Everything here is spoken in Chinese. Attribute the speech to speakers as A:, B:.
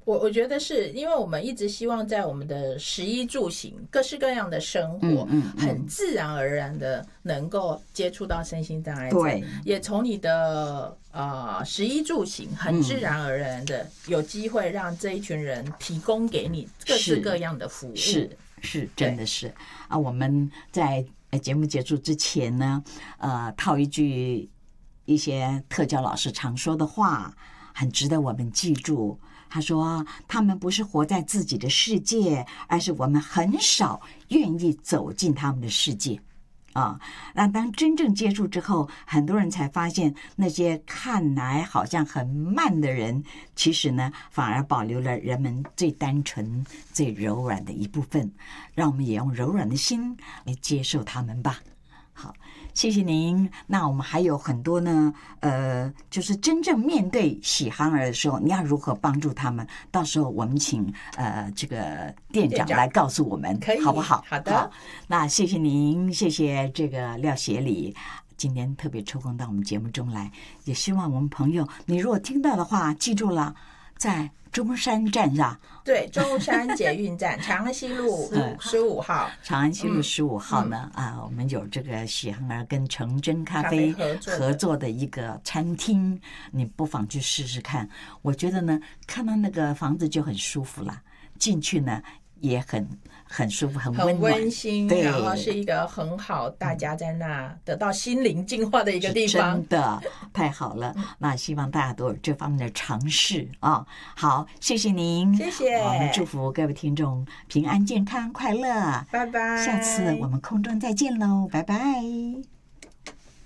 A: 我觉得是因为我们一直希望在我们的食衣住行各式各样的生活，很自然而然的能够接触到身心障碍者，也从你的食衣住行很自然而然的有机会让这一群人提供给你各式各样的服务。
B: 是真的是啊。我们在节目结束之前呢，套一些特教老师常说的话，很值得我们记住。他说他们不是活在自己的世界，而是我们很少愿意走进他们的世界啊。那当真正接触之后，很多人才发现那些看来好像很慢的人，其实呢反而保留了人们最单纯最柔软的一部分。让我们也用柔软的心来接受他们吧。好，谢谢您。那我们还有很多呢，就是真正面对喜憨儿的时候，你要如何帮助他们？到时候我们请这个店长来告诉我们，好不好？
A: 好的。
B: 好，那谢谢您，谢谢这个廖协理。今天特别抽空到我们节目中来，也希望我们朋友，你如果听到的话，记住了，在中山站是吧？
A: 对，中山捷运站长安西路15号。
B: 长安西路15号呢，我们有这个喜憨儿跟成真咖啡合作的一个餐厅，你不妨去试试看。我觉得呢，看到那个房子就很舒服了，进去呢也很舒服，很
A: 温馨，然后是一个很好，大家在那得到心灵净化的一个地方，
B: 真的太好了。那希望大家都有这方面的尝试啊。好，谢谢您，
A: 谢谢。
B: 我们祝福各位听众平安、健康、快乐，
A: 拜拜。
B: 下次我们空中再见喽，拜拜。